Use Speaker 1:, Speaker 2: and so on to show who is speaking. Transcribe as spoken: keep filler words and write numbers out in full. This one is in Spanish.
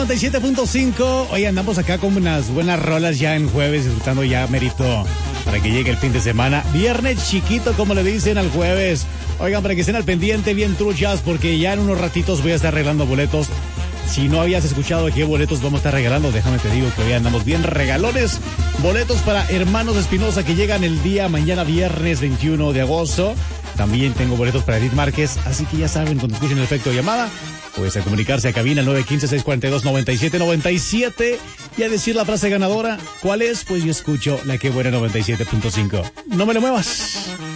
Speaker 1: noventa y siete punto cinco. Hoy andamos acá con unas buenas rolas ya en jueves, disfrutando ya mérito para que llegue el fin de semana. Viernes chiquito, como le dicen al jueves. Oigan, para que estén al pendiente, bien truchas, porque ya en unos ratitos voy a estar arreglando boletos. Si no habías escuchado de qué boletos vamos a estar regalando, déjame te digo que hoy andamos bien regalones. Boletos para Hermanos Espinosa que llegan el día mañana viernes veintiuno de agosto. También tengo boletos para Edith Márquez, así que ya saben, cuando escuchen el efecto de llamada, pues a comunicarse a cabina nueve uno cinco, seis cuatro dos, nueve siete nueve siete y a decir la frase ganadora. ¿Cuál es? Pues yo escucho la que buena noventa y siete punto cinco. No me lo muevas.